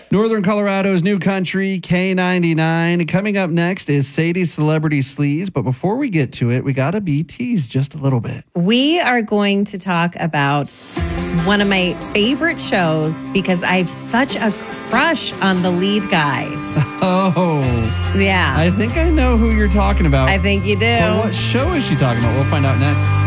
Northern Colorado's new country, K99. Coming up next is Sadie's Celebrity Sleaze. But before we get to it, we got to be teased just a little bit. We are going to talk about one of my favorite shows because I have such a crush on the lead guy. Oh. Yeah. I think I know who you're talking about. I think you do. But what show is she talking about? We'll find out next.